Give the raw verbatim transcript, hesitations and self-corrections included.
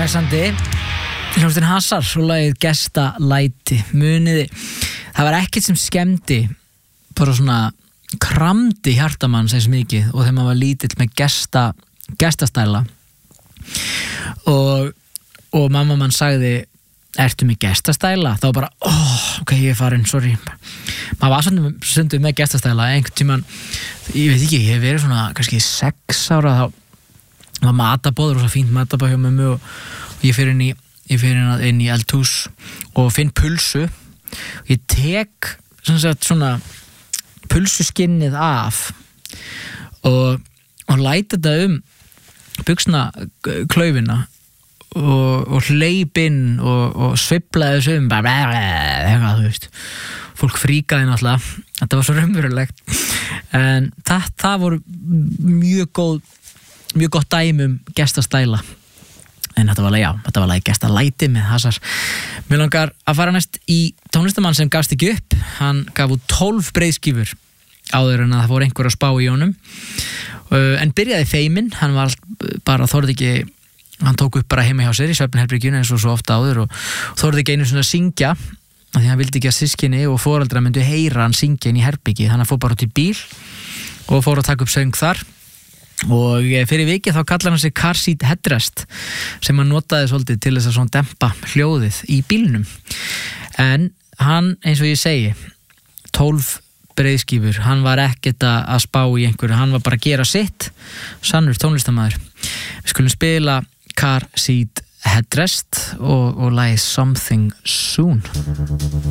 hressandi. Hljómsveitin Hasar og lagið Gestalæti. Muniði, það var ekkert sem skemmdi bara svona kramdi hjartamann eins mikið og þegar maður var lítill með gesta, gestastæla og, og mamma mann sagði ertu með gestastæla? Þá bara, oh, ok, ég er farin, sorry. Maður var svona stundum með gestastæla einhvern tímann, ég veit ekki, ég hef verið svona kannski sex ára þá var matabóður og svo fínt matabóð hjá mömmu og, og ég fyrir inn í ég fyrir inn, inn í eldhús og finn pulsu og ég tek svona, svona pulsuskinnið af og, og læt þetta um buxna klaufina og, og hleyp inn og, og sveiflaði þessu um bara eitthvað, þú veist fólk fríkaði náttúrulega, þetta var svo raunverulegt en það, það voru mjög góð mjög gott dæmi um gestastæla en þetta var, já, þetta var lagi Gestalæti með Hasar. Mér langar að fara næst í tónlistamann sem gafst ekki upp, hann gaf út tólf breiðskífur áður en að það fór einhver að spá í honum en byrjaði feiminn, hann var bara þorði ekki, hann tók upp bara heima hjá sér í svefnherberginu eins og svo ofta áður og þorði ekki einu svona að syngja af því hann vildi ekki að systkini og foreldra myndu heyra hann syngja inn í herbergi, þannig að fór bara út í bíl og fór að taka upp söng þar og fyrir vikið þá kallar hann sig car seat headrest sem hann notaði svolítið til þess að svona dempa hljóðið í bílnum en hann, eins og ég segi tólf breiðskífur, hann var ekkert að spá í einhverju, hann var bara að gera sitt sannur tónlistarmaður. Við skulum spila car seat headrest og, og lagið Something Soon.